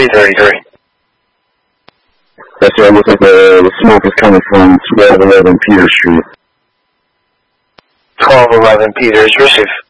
333. That's right, it looks like the smoke is coming from 1211 Peter Street. 1211 Peters, receive.